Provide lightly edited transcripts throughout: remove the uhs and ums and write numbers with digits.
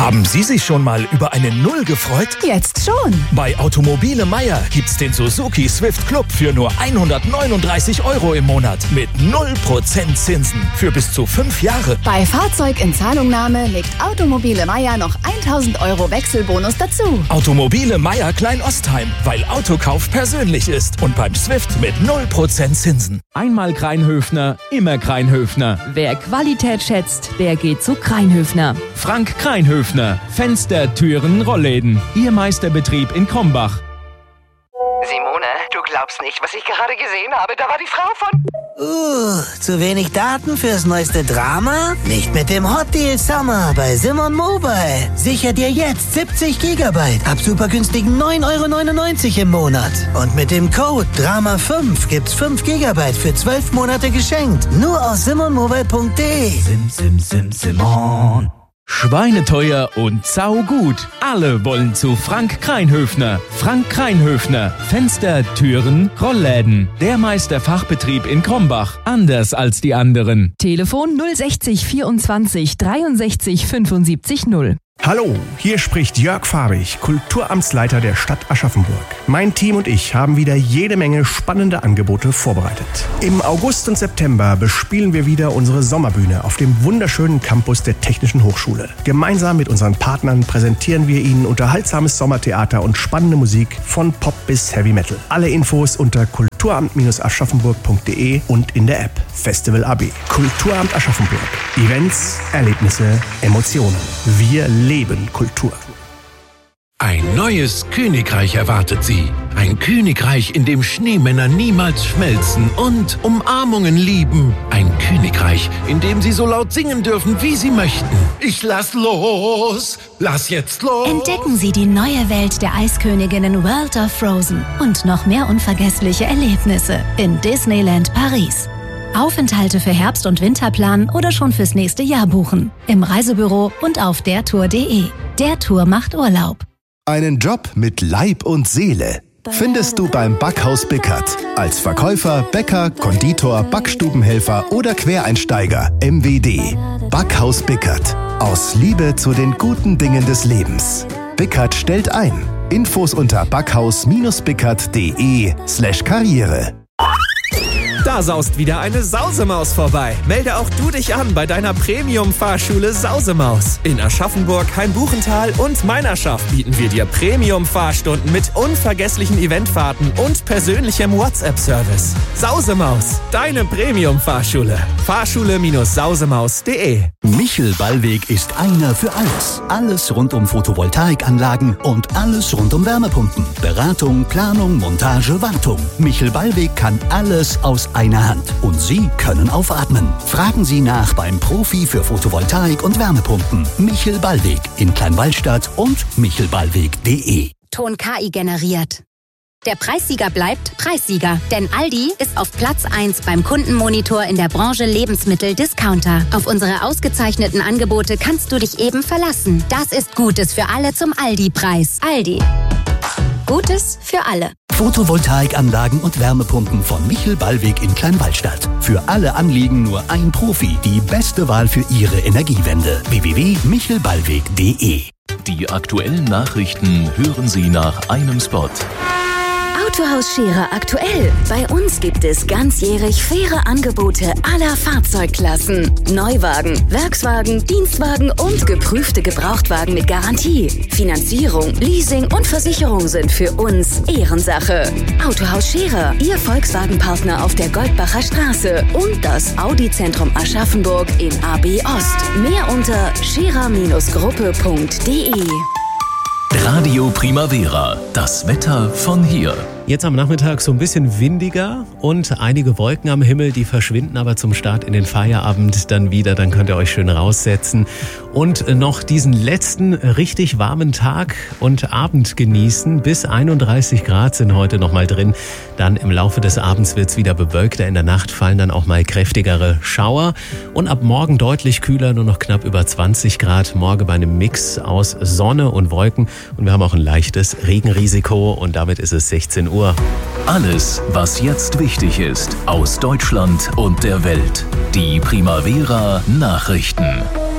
Haben Sie sich schon mal über eine Null gefreut? Jetzt schon. Bei Automobile Meier gibt's den Suzuki Swift Club für nur 139 € im Monat mit 0% Zinsen für bis zu 5 Jahre. Bei Fahrzeug in Zahlungnahme legt Automobile Meier noch 1.000 € Wechselbonus dazu. Automobile Meier Klein-Ostheim, weil Autokauf persönlich ist. Und beim Swift mit 0% Zinsen. Einmal Kreinhöfner, immer Kreinhöfner. Wer Qualität schätzt, der geht zu Kreinhöfner. Frank Kreinhöfner, Fenster, Türen, Rollläden. Ihr Meisterbetrieb in Krombach. Simone, du glaubst nicht, was ich gerade gesehen habe. Da war die Frau von... zu wenig Daten fürs neueste Drama? Nicht mit dem Hot Deal Summer bei Simon Mobile. Sicher dir jetzt 70 GB ab super günstigen 9,99 € im Monat. Und mit dem Code DRAMA5 gibt's 5 GB für 12 Monate geschenkt. Nur aus simonmobile.de. Simon. Schweineteuer und saugut. Alle wollen zu Frank Kreinhöfner. Frank Kreinhöfner. Fenster, Türen, Rollläden. Der Meisterfachbetrieb in Krombach. Anders als die anderen. Telefon 060 24 63 75 0. Hallo, hier spricht Jörg Fahrig, Kulturamtsleiter der Stadt Aschaffenburg. Mein Team und ich haben wieder jede Menge spannende Angebote vorbereitet. Im August und September bespielen wir wieder unsere Sommerbühne auf dem wunderschönen Campus der Technischen Hochschule. Gemeinsam mit unseren Partnern präsentieren wir Ihnen unterhaltsames Sommertheater und spannende Musik von Pop bis Heavy Metal. Alle Infos unter kulturamt-aschaffenburg.de und in der App Festival AB. Kulturamt Aschaffenburg. Events, Erlebnisse, Emotionen. Wir leben Kultur. Ein neues Königreich erwartet Sie. Ein Königreich, in dem Schneemänner niemals schmelzen und Umarmungen lieben. Ein Königreich, in dem Sie so laut singen dürfen, wie Sie möchten. Ich lass los! Lass jetzt los! Entdecken Sie die neue Welt der Eisköniginnen World of Frozen und noch mehr unvergessliche Erlebnisse in Disneyland Paris. Aufenthalte für Herbst- und Winterplan oder schon fürs nächste Jahr buchen. Im Reisebüro und auf dertour.de. Der Tour macht Urlaub. Einen Job mit Leib und Seele findest du beim Backhaus Bickert. Als Verkäufer, Bäcker, Konditor, Backstubenhelfer oder Quereinsteiger. MWD. Backhaus Bickert. Aus Liebe zu den guten Dingen des Lebens. Bickert stellt ein. Infos unter backhaus-bickert.de/Karriere. Da saust wieder eine Sausemaus vorbei. Melde auch du dich an bei deiner Premium-Fahrschule Sausemaus. In Aschaffenburg, Hainbuchental und Meinerschaft bieten wir dir Premium-Fahrstunden mit unvergesslichen Eventfahrten und persönlichem WhatsApp-Service. Sausemaus, deine Premium-Fahrschule. Fahrschule-sausemaus.de. Michel Ballweg ist einer für alles. Alles rund um Photovoltaikanlagen und alles rund um Wärmepumpen. Beratung, Planung, Montage, Wartung. Michel Ballweg kann alles aus einer Hand. Und Sie können aufatmen. Fragen Sie nach beim Profi für Photovoltaik und Wärmepumpen. Michel Ballweg in Kleinwallstadt und michelballweg.de. Ton KI generiert. Der Preissieger bleibt Preissieger, denn Aldi ist auf Platz 1 beim Kundenmonitor in der Branche Lebensmittel-Discounter. Auf unsere ausgezeichneten Angebote kannst du dich eben verlassen. Das ist Gutes für alle zum Aldi-Preis. Aldi. Gutes für alle. Photovoltaikanlagen und Wärmepumpen von Michel Ballweg in Kleinwallstadt. Für alle Anliegen nur ein Profi. Die beste Wahl für Ihre Energiewende. www.michelballweg.de. Die aktuellen Nachrichten hören Sie nach einem Spot. Autohaus Scherer aktuell. Bei uns gibt es ganzjährig faire Angebote aller Fahrzeugklassen. Neuwagen, Werkswagen, Dienstwagen und geprüfte Gebrauchtwagen mit Garantie. Finanzierung, Leasing und Versicherung sind für uns Ehrensache. Autohaus Scherer, Ihr Volkswagen-Partner auf der Goldbacher Straße und das Audi-Zentrum Aschaffenburg in AB Ost. Mehr unter scherer-gruppe.de. Radio Primavera, das Wetter von hier. Jetzt am Nachmittag so ein bisschen windiger und einige Wolken am Himmel, die verschwinden aber zum Start in den Feierabend dann wieder. Dann könnt ihr euch schön raussetzen und noch diesen letzten richtig warmen Tag und Abend genießen. Bis 31 Grad sind heute noch mal drin. Dann im Laufe des Abends wird es wieder bewölkter. In der Nacht fallen dann auch mal kräftigere Schauer. Und ab morgen deutlich kühler, nur noch knapp über 20 Grad. Morgen bei einem Mix aus Sonne und Wolken. Und wir haben auch ein leichtes Regenrisiko und damit ist es 16 Uhr. Alles, was jetzt wichtig ist, aus Deutschland und der Welt. Die Primavera Nachrichten.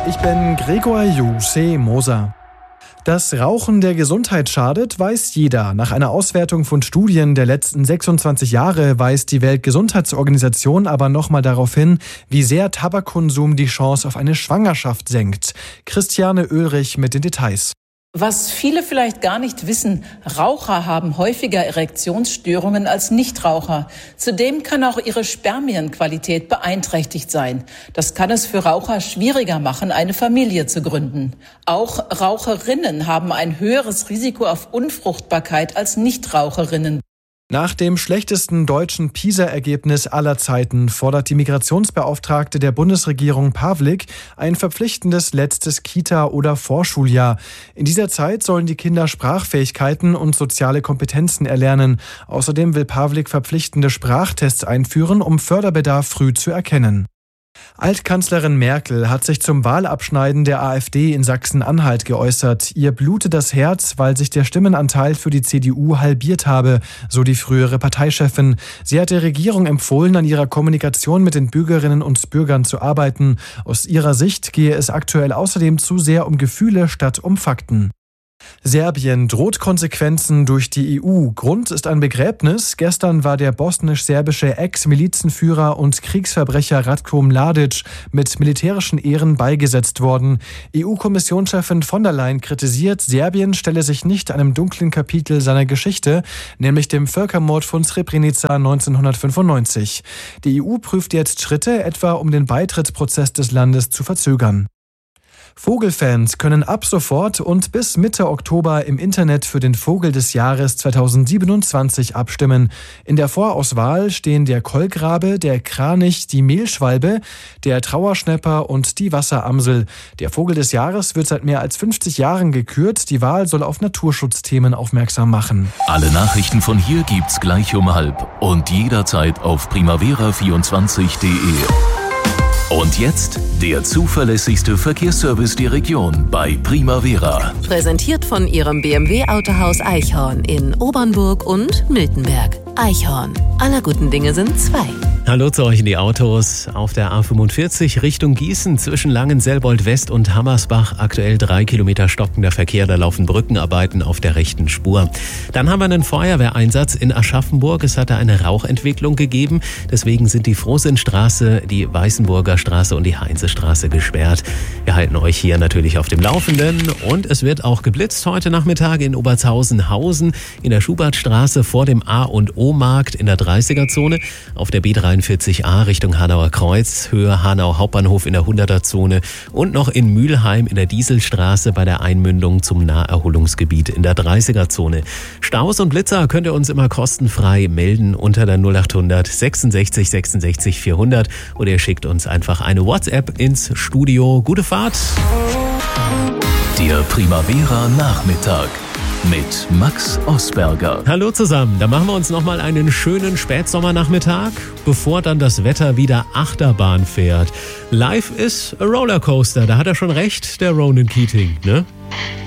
Ich bin Gregor Juse Moser. Dass Rauchen der Gesundheit schadet, weiß jeder. Nach einer Auswertung von Studien der letzten 26 Jahre weist die Weltgesundheitsorganisation aber nochmal darauf hin, wie sehr Tabakkonsum die Chance auf eine Schwangerschaft senkt. Christiane Oehlrich mit den Details. Was viele vielleicht gar nicht wissen, Raucher haben häufiger Erektionsstörungen als Nichtraucher. Zudem kann auch ihre Spermienqualität beeinträchtigt sein. Das kann es für Raucher schwieriger machen, eine Familie zu gründen. Auch Raucherinnen haben ein höheres Risiko auf Unfruchtbarkeit als Nichtraucherinnen. Nach dem schlechtesten deutschen PISA-Ergebnis aller Zeiten fordert die Migrationsbeauftragte der Bundesregierung Pawlik ein verpflichtendes letztes Kita- oder Vorschuljahr. In dieser Zeit sollen die Kinder Sprachfähigkeiten und soziale Kompetenzen erlernen. Außerdem will Pawlik verpflichtende Sprachtests einführen, um Förderbedarf früh zu erkennen. Altkanzlerin Merkel hat sich zum Wahlabschneiden der AfD in Sachsen-Anhalt geäußert. Ihr blute das Herz, weil sich der Stimmenanteil für die CDU halbiert habe, so die frühere Parteichefin. Sie hat der Regierung empfohlen, an ihrer Kommunikation mit den Bürgerinnen und Bürgern zu arbeiten. Aus ihrer Sicht gehe es aktuell außerdem zu sehr um Gefühle statt um Fakten. Serbien droht Konsequenzen durch die EU. Grund ist ein Begräbnis. Gestern war der bosnisch-serbische Ex-Milizenführer und Kriegsverbrecher Ratko Mladic mit militärischen Ehren beigesetzt worden. EU-Kommissionschefin von der Leyen kritisiert, Serbien stelle sich nicht einem dunklen Kapitel seiner Geschichte, nämlich dem Völkermord von Srebrenica 1995. Die EU prüft jetzt Schritte, etwa um den Beitrittsprozess des Landes zu verzögern. Vogelfans können ab sofort und bis Mitte Oktober im Internet für den Vogel des Jahres 2027 abstimmen. In der Vorauswahl stehen der Kolkrabe, der Kranich, die Mehlschwalbe, der Trauerschnäpper und die Wasseramsel. Der Vogel des Jahres wird seit mehr als 50 Jahren gekürt. Die Wahl soll auf Naturschutzthemen aufmerksam machen. Alle Nachrichten von hier gibt's gleich um 12:30 und jederzeit auf primavera24.de. Und jetzt der zuverlässigste Verkehrsservice der Region bei Primavera. Präsentiert von Ihrem BMW-Autohaus Eichhorn in Obernburg und Miltenberg. Eichhorn. Aller guten Dinge sind zwei. Hallo zu euch in die Autos. Auf der A45 Richtung Gießen zwischen Langenselbold West und Hammersbach aktuell 3 Kilometer stockender Verkehr. Da laufen Brückenarbeiten auf der rechten Spur. Dann haben wir einen Feuerwehreinsatz in Aschaffenburg. Es hatte eine Rauchentwicklung gegeben. Deswegen sind die Frohsinnstraße, die Weißenburger Straße und die Heinzestraße gesperrt. Wir halten euch hier natürlich auf dem Laufenden. Und es wird auch geblitzt heute Nachmittag in Obertshausen-Hausen, in der Schubertstraße vor dem A&O-Markt in der 30er-Zone, auf der B43a Richtung Hanauer Kreuz, Höhe Hanau Hauptbahnhof in der 100er-Zone und noch in Mülheim in der Dieselstraße bei der Einmündung zum Naherholungsgebiet in der 30er-Zone. Staus und Blitzer könnt ihr uns immer kostenfrei melden unter der 0800 66 66 400 oder ihr schickt uns einfach eine WhatsApp ins Studio. Gute Fahrt! Der Primavera Nachmittag mit Max Osberger. Hallo zusammen, da machen wir uns nochmal einen schönen Spätsommernachmittag, bevor dann das Wetter wieder Achterbahn fährt. Life is a Rollercoaster, da hat er schon recht, der Ronan Keating, ne?